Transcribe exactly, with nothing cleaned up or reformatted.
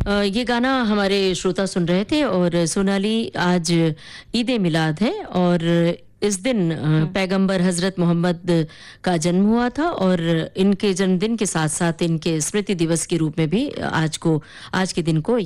अ, ये गाना हमारे श्रोता सुन रहे थे और सोनाली आज ईद ए मिलाद है और इस दिन अ, पैगंबर हजरत मोहम्मद का जन्म हुआ था और इनके जन्मदिन के साथ साथ इनके स्मृति दिवस के रूप में भी आज को आज के दिन को